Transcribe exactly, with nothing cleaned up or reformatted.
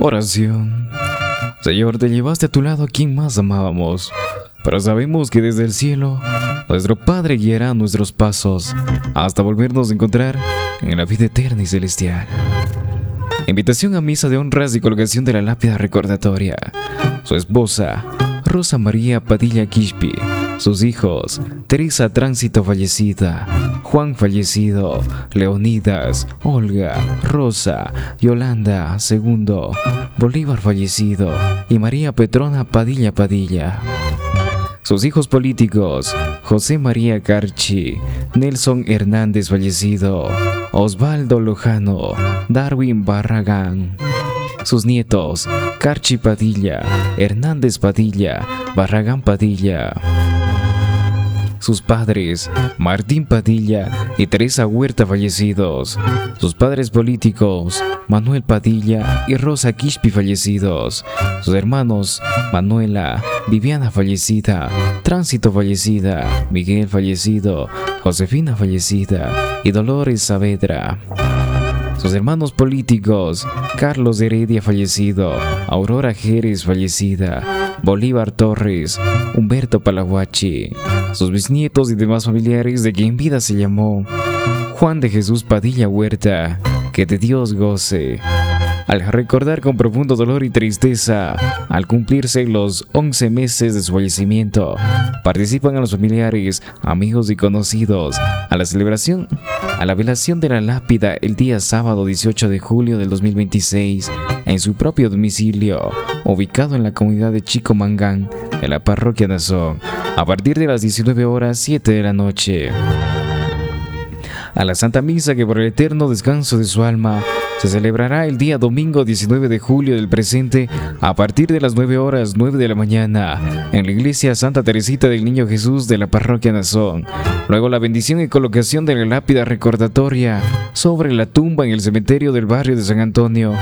Oración. Señor, te llevaste a tu lado a quien más amábamos, pero sabemos que desde el cielo nuestro Padre guiará nuestros pasos hasta volvernos a encontrar en la vida eterna y celestial. Invitación a misa de honras y colocación de la lápida recordatoria. Su esposa, Rosa María Padilla Quispe. Sus hijos, Teresa Tránsito fallecida, Juan fallecido, Leonidas, Olga, Rosa, Yolanda segundo, Bolívar fallecido y María Petrona Padilla Padilla. Sus hijos políticos, José María Carchi, Nelson Hernández fallecido, Osvaldo Lojano, Darwin Barragán. Sus nietos, Carchi Padilla, Hernández Padilla, Barragán Padilla. Sus padres, Martín Padilla y Teresa Huerta fallecidos. Sus padres políticos, Manuel Padilla y Rosa Quispe fallecidos. Sus hermanos, Manuela, Viviana fallecida, Tránsito fallecida, Miguel fallecido, Josefina fallecida y Dolores Saavedra. Sus hermanos políticos, Carlos Heredia fallecido, Aurora Jerez fallecida, Bolívar Torres, Humberto Palahuachi. Sus bisnietos y demás familiares de quien en vida se llamó Juan de Jesús Padilla Huerta, que de Dios goce. Al recordar con profundo dolor y tristeza, al cumplirse los once meses de su fallecimiento, participan a los familiares, amigos y conocidos a la celebración, a la velación de la lápida el día sábado dieciocho de julio del dos mil veintiséis, en su propio domicilio, ubicado en la comunidad de Chico Mangán, en la parroquia Nazón, a partir de las diecinueve horas siete de la noche. A la Santa Misa, que por el eterno descanso de su alma se celebrará el día domingo diecinueve de julio del presente a partir de las nueve horas nueve de la mañana en la iglesia Santa Teresita del Niño Jesús de la parroquia Nazón. Luego la bendición y colocación de la lápida recordatoria sobre la tumba en el cementerio del barrio de San Antonio